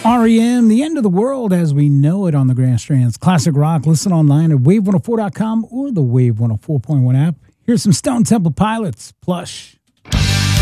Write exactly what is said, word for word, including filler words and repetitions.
R E M, The End of the World as We Know It on the Grand Strands Classic Rock. Listen online at wave one oh four dot com or the Wave one oh four point one app. Here's some Stone Temple Pilots, Plush.